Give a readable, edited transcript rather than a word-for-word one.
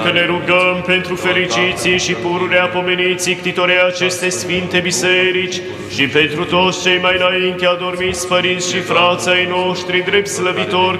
Că ne rugăm pentru fericiții și pururea pomeniții ctitorei aceste sfinte biserici și pentru toți cei mai înainte adormiți părinți și frații ai noștri drept slăvitori